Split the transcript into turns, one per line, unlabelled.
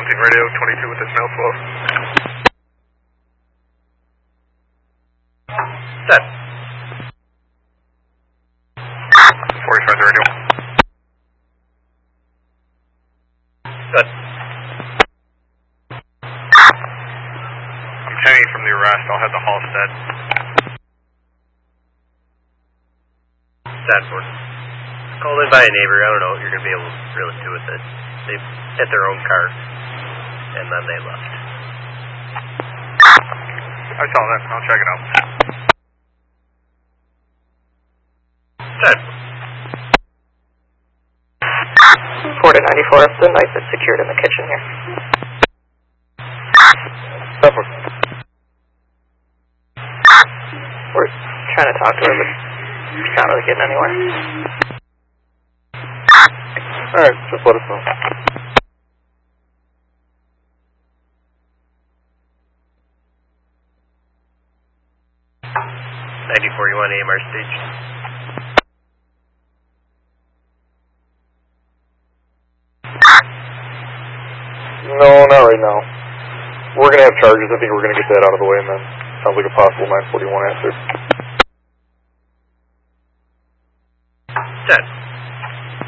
Precinct Radio 22 with this mail flow.
Set.
45 radio.
Good.
I'm 10 from the arrest. I'll head to Halstead.
Stanford. Called in by a neighbor. I don't know. You're going to be able to really do with it. They hit their own car, and then they left.
I saw that. I'll check it out.
Stanford.
4 to 94. The knife is secured in the kitchen here.
Stanford.
We're trying to talk to her, but she's not really getting anywhere.
Alright, just let us know.
AMR stage.
No, not right now. We're going to have charges. I think we're going to get that out of the way, and then sounds like a possible 941 answer.
10.